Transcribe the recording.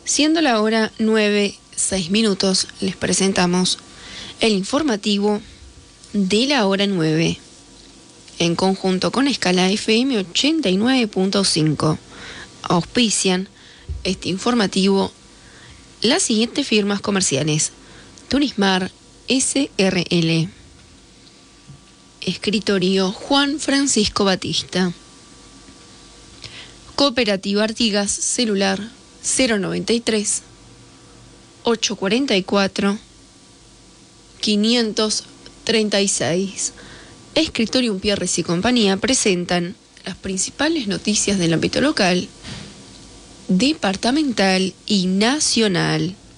Siendo la hora 9:06, les presentamos el informativo de la hora 9, en conjunto con Escala FM 89.5. Auspician este informativo las siguientes firmas comerciales: Turismar SRL, Escritorio Juan Francisco Batista, Cooperativa Artigas, celular 093 844 536. Escritorio Umpierres y compañía presentan las principales noticias del ámbito local, departamental y nacional.